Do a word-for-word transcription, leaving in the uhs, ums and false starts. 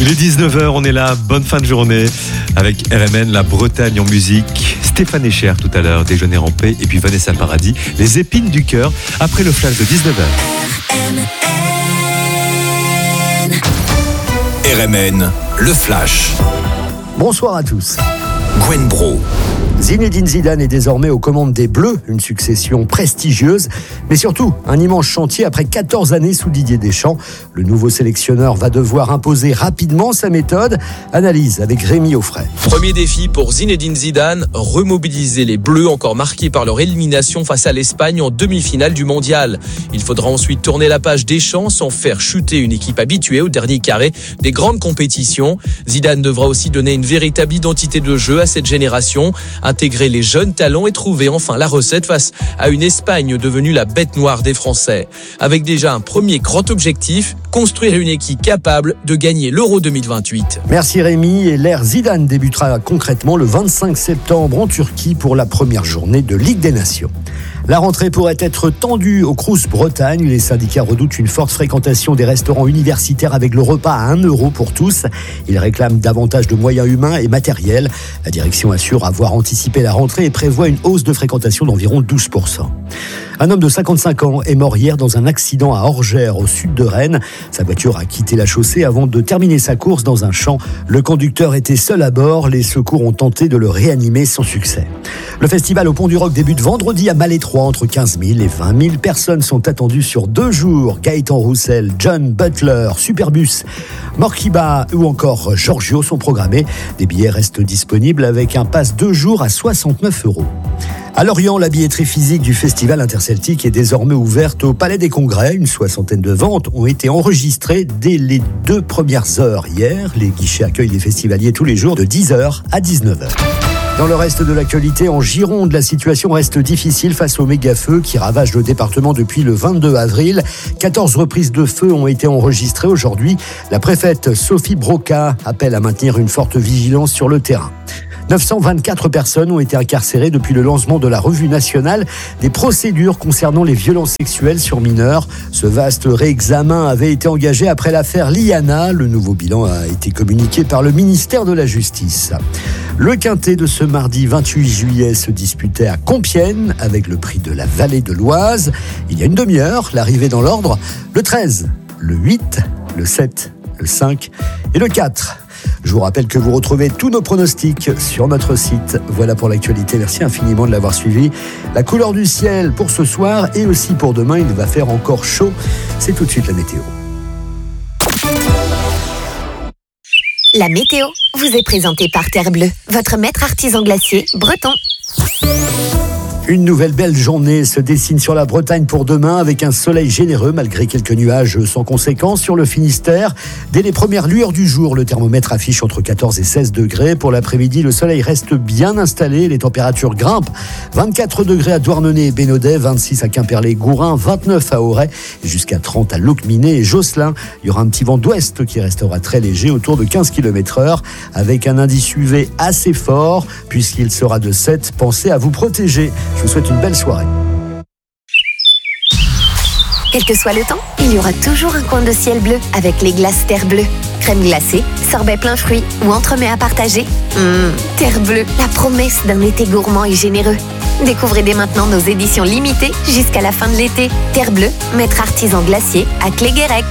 Il est dix-neuf heures, on est là, bonne fin de journée avec R M N, la Bretagne en musique. Stéphane Echer tout à l'heure, Déjeuner en paix, et puis Vanessa Paradis, les épines du cœur, après le flash de dix-neuf heures. R M N, le flash. Bonsoir à tous. Gwen Bro. Zinedine Zidane est désormais aux commandes des Bleus, une succession prestigieuse, mais surtout un immense chantier après quatorze années sous Didier Deschamps. Le nouveau sélectionneur va devoir imposer rapidement sa méthode. Analyse avec Rémi Offray. Premier défi pour Zinedine Zidane, remobiliser les Bleus encore marqués par leur élimination face à l'Espagne en demi-finale du Mondial. Il faudra ensuite tourner la page Deschamps sans faire chuter une équipe habituée au dernier carré des grandes compétitions. Zidane devra aussi donner une véritable identité de jeu à cette génération, intégrer les jeunes talents et trouver enfin la recette face à une Espagne devenue la bête noire des Français. Avec déjà un premier grand objectif, construire une équipe capable de gagner l'Euro deux mille vingt-huit. Merci Rémi, et l'ère Zidane débutera concrètement le vingt-cinq septembre en Turquie pour la première journée de Ligue des Nations. La rentrée pourrait être tendue au Crous Bretagne. Les syndicats redoutent une forte fréquentation des restaurants universitaires avec le repas à un euro pour tous. Ils réclament davantage de moyens humains et matériels. La direction assure avoir anticipé la rentrée et prévoit une hausse de fréquentation d'environ douze pour cent. Un homme de cinquante-cinq ans est mort hier dans un accident à Orgères, au sud de Rennes. Sa voiture a quitté la chaussée avant de terminer sa course dans un champ. Le conducteur était seul à bord. Les secours ont tenté de le réanimer sans succès. Le festival au Pont du Roc débute vendredi à Malétroit. Entre quinze mille et vingt mille personnes sont attendues sur deux jours. Gaëtan Roussel, John Butler, Superbus, Morkiba ou encore Giorgio sont programmés. Des billets restent disponibles avec un pass deux jours à soixante-neuf euros. À Lorient, la billetterie physique du Festival Interceltique est désormais ouverte au Palais des Congrès. Une soixantaine de ventes ont été enregistrées dès les deux premières heures hier. Les guichets accueillent les festivaliers tous les jours de dix heures à dix-neuf heures. Dans le reste de l'actualité, en Gironde, la situation reste difficile face au méga-feu qui ravage le département depuis le vingt-deux avril. quatorze reprises de feu ont été enregistrées aujourd'hui. La préfète Sophie Broca appelle à maintenir une forte vigilance sur le terrain. neuf cent vingt-quatre personnes ont été incarcérées depuis le lancement de la revue nationale des procédures concernant les violences sexuelles sur mineurs. Ce vaste réexamen avait été engagé après l'affaire Liana. Le nouveau bilan a été communiqué par le ministère de la Justice. Le quintet de ce mardi vingt-huit juillet se disputait à Compiègne avec le prix de la Vallée de l'Oise. Il y a une demi-heure, l'arrivée dans l'ordre, le treize, le huit, le sept, le cinq et le quatre. Je vous rappelle que vous retrouvez tous nos pronostics sur notre site. Voilà pour l'actualité. Merci infiniment de l'avoir suivi. La couleur du ciel pour ce soir et aussi pour demain. Il va faire encore chaud. C'est tout de suite la météo. La météo vous est présentée par Terre Bleue, votre maître artisan glacier breton. Une nouvelle belle journée se dessine sur la Bretagne pour demain avec un soleil généreux malgré quelques nuages sans conséquence sur le Finistère. Dès les premières lueurs du jour, le thermomètre affiche entre quatorze et seize degrés. Pour l'après-midi, le soleil reste bien installé. Les températures grimpent. vingt-quatre degrés à Douarnenez et Bénodet, vingt-six à Quimperlé-Gourin, vingt-neuf à Auray, jusqu'à trente à Locminé et Josselin. Il y aura un petit vent d'ouest qui restera très léger, autour de quinze kilomètres heure, avec un indice U V assez fort. Puisqu'il sera de sept, pensez à vous protéger. Je vous souhaite une belle soirée. Quel que soit le temps, il y aura toujours un coin de ciel bleu avec les glaces Terre Bleue. Crème glacée, sorbet plein fruits ou entremets à partager. Mmh, Terre Bleue, la promesse d'un été gourmand et généreux. Découvrez dès maintenant nos éditions limitées jusqu'à la fin de l'été. Terre Bleue, maître artisan glacier à Cléguérec.